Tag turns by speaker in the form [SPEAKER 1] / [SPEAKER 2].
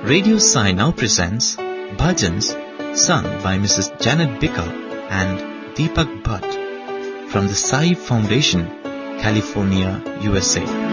[SPEAKER 1] Radio Sai now presents Bhajans sung by Mrs. Janet Bicker and Deepak Bhatt from the Sai Foundation, California, USA.